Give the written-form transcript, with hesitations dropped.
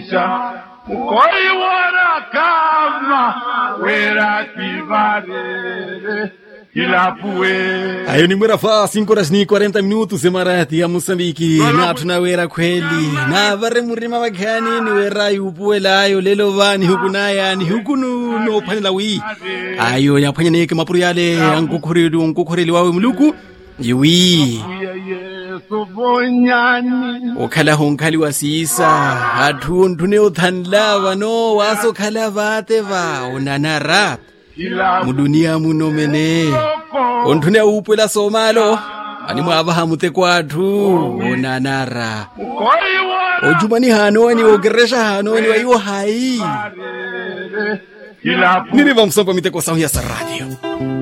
Isha Ukoi wara kama Wera kivarere Ayo ni mwera faa 5 horas ni 40 minutos Emarati ya Mosambiki na tunawera kweli na vare murima wakani ni wera yupuela ayo lelo vani huku naya ni huku no panela wii ayo ya panya neke mapuru yale ankukureli wawe mluku yiwi okhala honkali wasisa hatu ntune uthanlava no waso khala vateva onanara mudunia munomene onthune upwela somalo ani mwavaha mute kwathu onanara ojumani hanoni ogeresha hanoni waiwo hai nini vamsompa mite kwa sauti ya radio